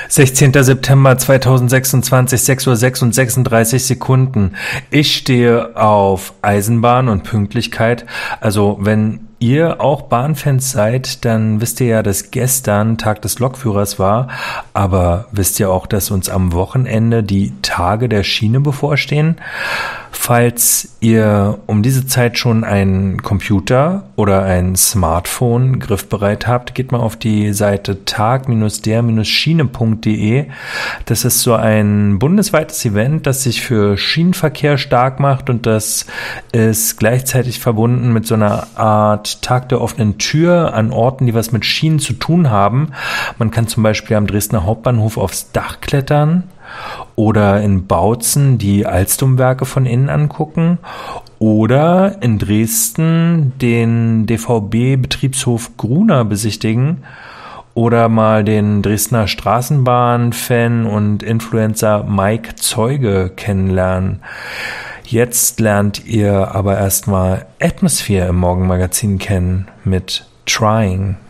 16. September 2026, 6 Uhr 6 und 36 Sekunden. Ich stehe auf Eisenbahn und Pünktlichkeit. Also wenn ihr auch Bahnfans seid, dann wisst ihr ja, dass gestern Tag des Lokführers war. Aber wisst ihr auch, dass uns am Wochenende die Tage der Schiene bevorstehen? Falls ihr um diese Zeit schon einen Computer oder ein Smartphone griffbereit habt, geht mal auf die Seite tag-der-schiene.de. Das ist so ein bundesweites Event, das sich für Schienenverkehr stark macht, und das ist gleichzeitig verbunden mit so einer Art Tag der offenen Tür an Orten, die was mit Schienen zu tun haben. Man kann zum Beispiel am Dresdner Hauptbahnhof aufs Dach klettern oder in Bautzen die Alstomwerke von innen angucken oder in Dresden den DVB-Betriebshof Gruner besichtigen oder mal den Dresdner Straßenbahn-Fan und Influencer Mike Zeuge kennenlernen. Jetzt lernt ihr aber erstmal Atmosphere im Morgenmagazin kennen mit Trying.